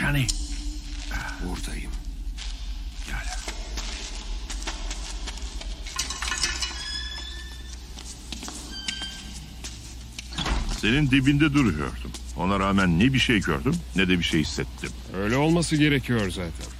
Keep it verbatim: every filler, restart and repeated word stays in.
Johnny. Buradayım. Gel. Senin dibinde duruyordum. Ona rağmen ne bir şey gördüm ne de bir şey hissettim. Öyle olması gerekiyor zaten.